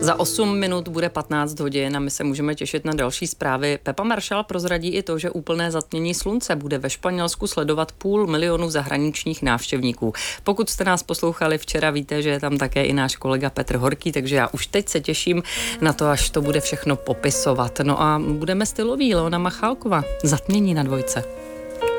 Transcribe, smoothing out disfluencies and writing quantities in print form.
Za 8 minut bude 15 hodin a my se můžeme těšit na další zprávy. Pepa Maršal prozradí i to, že úplné zatmění slunce bude ve Španělsku sledovat 500 000 zahraničních návštěvníků. Pokud jste nás poslouchali včera, víte, že je tam také i náš kolega Petr Horký, takže já už teď se těším na to, až to bude všechno popisovat. No a budeme styloví, Leona Machálková, zatmění na Dvojce.